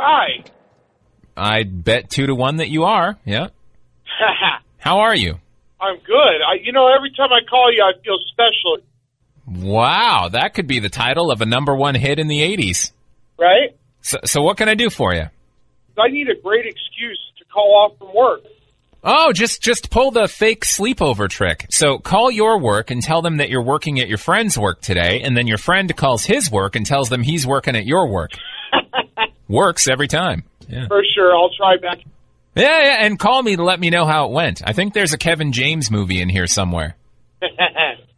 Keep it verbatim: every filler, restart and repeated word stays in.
Hi. I bet two to one that you are. Yeah. How are you? I'm good. I, you know, every time I call you, I feel special. Wow, that could be the title of a number one hit in the eighties. Right? So, so what can I do for you? I need a great excuse to call off from work. Oh, just just pull the fake sleepover trick. So call your work and tell them that you're working at your friend's work today, and then your friend calls his work and tells them he's working at your work. Works every time. Yeah. For sure. I'll try back. Yeah, yeah, and call me to let me know how it went. I think there's a Kevin James movie in here somewhere.